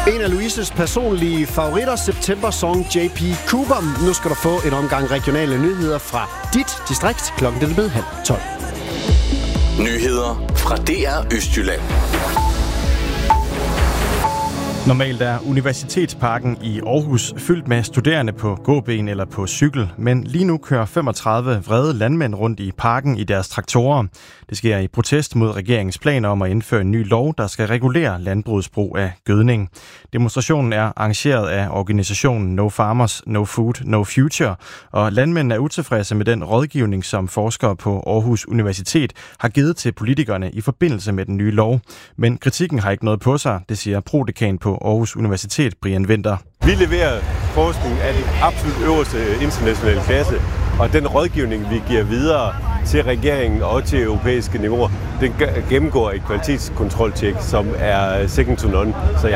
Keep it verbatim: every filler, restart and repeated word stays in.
En af Louises personlige favoritter, September Song J P Cooper. Nu skal du få en omgang regionale nyheder fra dit distrikt. Klokken er blevet halv tolv. Nyheder fra D R Østjylland. Normalt er Universitetsparken i Aarhus fyldt med studerende på gåben eller på cykel, men lige nu kører femogtredive vrede landmænd rundt i parken i deres traktorer. Det sker i protest mod regeringens planer om at indføre en ny lov, der skal regulere landbrugets brug af gødning. Demonstrationen er arrangeret af organisationen No Farmers, No Food, No Future, og landmændene er utilfredse med den rådgivning, som forskere på Aarhus Universitet har givet til politikerne i forbindelse med den nye lov. Men kritikken har ikke noget på sig, det siger prodekan på Aarhus Universitet, Brian Winther. Vi leverer forskning af den absolut øverste internationale klasse, og den rådgivning, vi giver videre til regeringen og til europæiske niveauer, den gennemgår et kvalitetskontroltjek, som er second to none. Så jeg